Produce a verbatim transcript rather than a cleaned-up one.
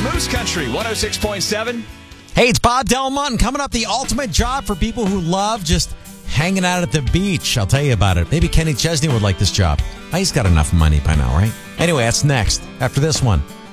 Moose Country one oh six point seven. Hey, it's Bob Delmont, and coming up, the ultimate job for people who love just hanging out at the beach. I'll tell you about it. Maybe Kenny Chesney would like this job. Oh, he's got enough money by now, right? Anyway, that's next after this one.